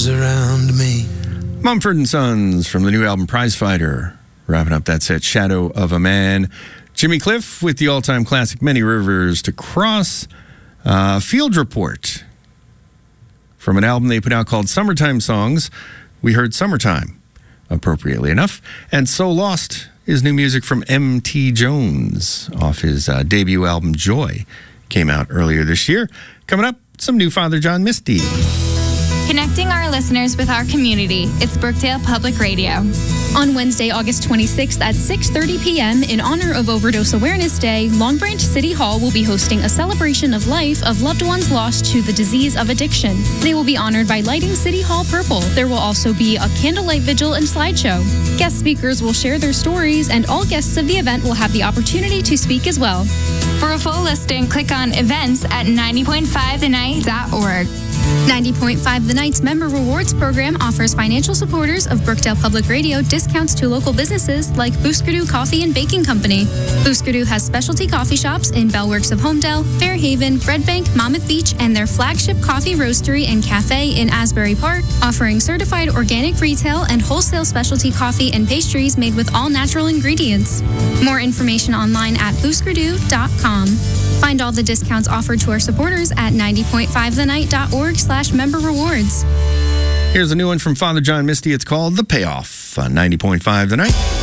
arms around me. Mumford & Sons from the new album Prizefighter. Wrapping up that set, Shadow of a Man. Jimmy Cliff with the all-time classic Many Rivers to Cross. Field Report from an album they put out called Summertime Songs. We heard Summertime, appropriately enough. And So Lost is new music from M.T. Jones off his debut album Joy. Came out earlier this year. Coming up, some new Father John Misty. Connecting our listeners with our community. It's Brookdale Public Radio. On Wednesday, August 26th at 6:30 p.m., in honor of Overdose Awareness Day, Long Branch City Hall will be hosting a celebration of life of loved ones lost to the disease of addiction. They will be honored by lighting City Hall purple. There will also be a candlelight vigil and slideshow. Guest speakers will share their stories, and all guests of the event will have the opportunity to speak as well. For a full listing, click on events at 90.5thenight.org. 90.5 The Night's Member Rewards Program offers financial supporters of Brookdale Public Radio discounts to local businesses like Booskerdoo Coffee and Baking Company. Booskerdoo has specialty coffee shops in Bellworks of Homedale, Fairhaven, Red Bank, Monmouth Beach, and their flagship coffee roastery and cafe in Asbury Park, offering certified organic retail and wholesale specialty coffee and pastries made with all natural ingredients. More information online at booskerdoo.com. Find all the discounts offered to our supporters at 90.5thenight.org/member rewards. Here's a new one from Father John Misty. It's called The Payoff on 90.5 The Night.